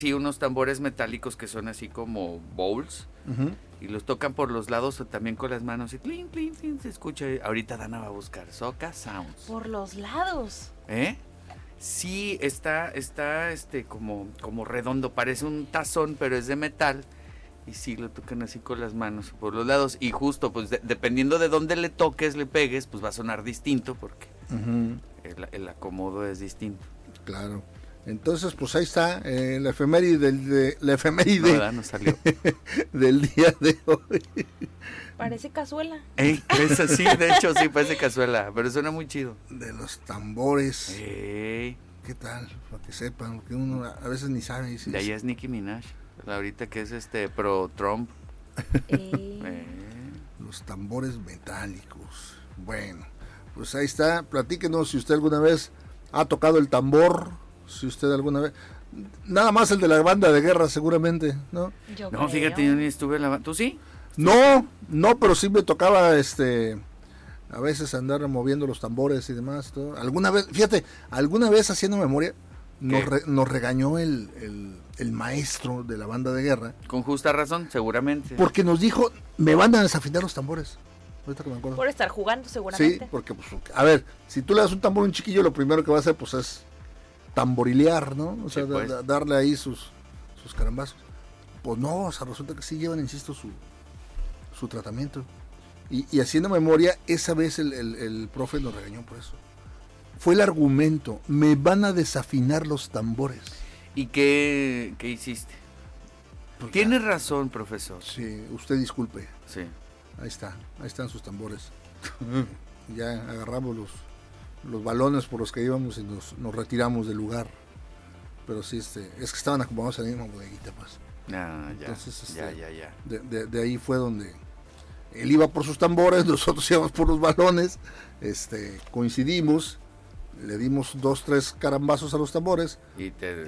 Sí, unos tambores metálicos que son así como bowls, y los tocan por los lados o también con las manos y clink, clink, clink, se escucha. Ahorita Dana va a buscar Soca Sounds. Por los lados. Sí, está como redondo, parece un tazón, pero es de metal. Y sí, lo tocan así con las manos por los lados. Y justo, pues dependiendo de dónde le toques, le pegues, pues va a sonar distinto porque el acomodo es distinto. Claro. Entonces, pues ahí está la efeméride No salió. del día de hoy. Parece cazuela. Esa sí, de hecho sí parece cazuela, pero suena muy chido. De los tambores. ¿Qué tal? Para que sepan, porque uno a veces ni sabe. De ahí es Nicki Minaj, ahorita que es pro Trump. Los tambores metálicos. Bueno, pues ahí está. Platíquenos si usted alguna vez ha tocado el tambor. Si usted alguna vez... Nada más el de la banda de guerra, seguramente, ¿no? No, fíjate, yo ni estuve en la banda. ¿Tú sí? No, pero sí me tocaba a veces andar moviendo los tambores y demás. Todo. Alguna vez haciendo memoria, nos regañó el maestro de la banda de guerra. Con justa razón, seguramente. Porque nos dijo, me van a desafinar los tambores. Ahorita que me acuerdo. Por estar jugando, seguramente. Sí, porque, pues, a ver, si tú le das un tambor a un chiquillo, lo primero que va a hacer, pues, es tamborilear, ¿no? O sea, sí, pues. Darle ahí sus carambazos. Pues no, o sea, resulta que sí llevan, insisto, su tratamiento. Y haciendo memoria, esa vez el profe nos regañó por eso. Fue el argumento, me van a desafinar los tambores. ¿Y qué hiciste? Pues tiene razón, profesor. Sí, usted disculpe. Sí. Ahí están sus tambores. Ya agarramos los balones por los que íbamos y nos retiramos del lugar. Pero sí, es que estaban acomodados en la misma bodeguita, pues. Ya. Entonces, ya. De ahí fue donde él iba por sus tambores, nosotros íbamos por los balones, coincidimos, le dimos 2-3 carambazos a los tambores y te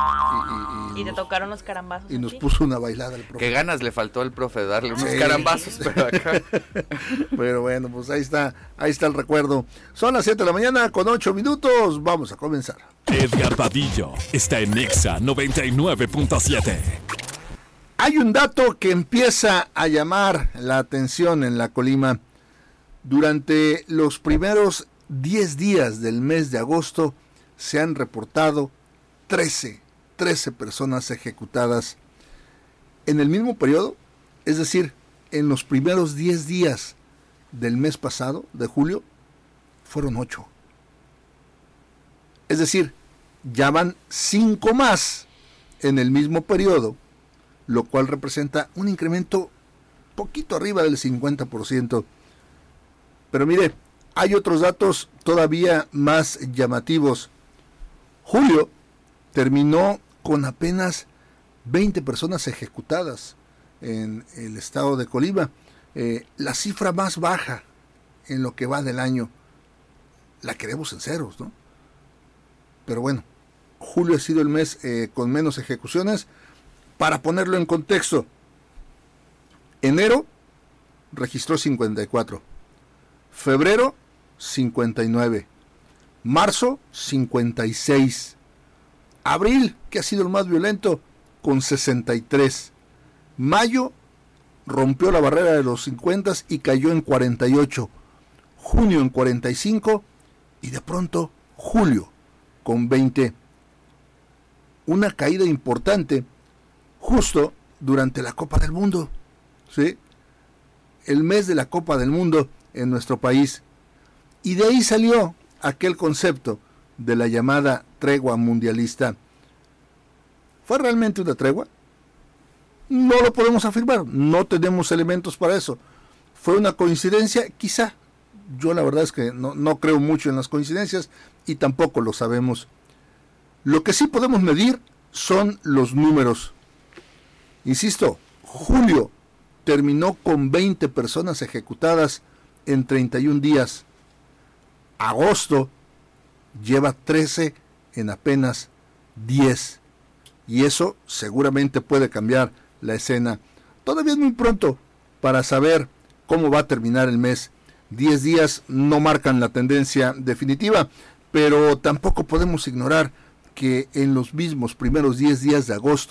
tocaron los carambazos y nos puso una bailada el profe. Qué ganas le faltó al profe darle unos carambazos, pero acá. Pero bueno, pues ahí está el recuerdo. Son las 7 de la mañana con 8 minutos, vamos a comenzar. Edgar Vadillo está en Nexa 99.7. Hay un dato que empieza a llamar la atención en la Colima. Durante los primeros 10 días del mes de agosto se han reportado 13 personas ejecutadas. En el mismo periodo, es decir, en los primeros 10 días del mes pasado, de julio, fueron 8. Es decir, ya van 5 más en el mismo periodo, lo cual representa un incremento poquito arriba del 50%. Pero mire, hay otros datos todavía más llamativos. Julio terminó con apenas 20 personas ejecutadas en el estado de Colima, la cifra más baja en lo que va del año. La queremos en ceros, ¿no? Pero bueno, julio ha sido el mes con menos ejecuciones. Para ponerlo en contexto, enero registró 54, febrero 59, marzo 56, abril, que ha sido el más violento, con 63, mayo rompió la barrera de los 50 y cayó en 48, junio en 45 y de pronto julio con 20. Una caída importante justo durante la Copa del Mundo, ¿sí? El mes de la Copa del Mundo en nuestro país. Y de ahí salió aquel concepto de la llamada tregua mundialista. ¿Fue realmente una tregua? No lo podemos afirmar, no tenemos elementos para eso. ¿Fue una coincidencia? Quizá. Yo la verdad es que no creo mucho en las coincidencias y tampoco lo sabemos. Lo que sí podemos medir son los números. Insisto, julio terminó con 20 personas ejecutadas en 31 días. Agosto lleva 13 en apenas 10. Y eso seguramente puede cambiar la escena. Todavía es muy pronto para saber cómo va a terminar el mes. 10 días no marcan la tendencia definitiva, pero tampoco podemos ignorar que en los mismos primeros 10 días de agosto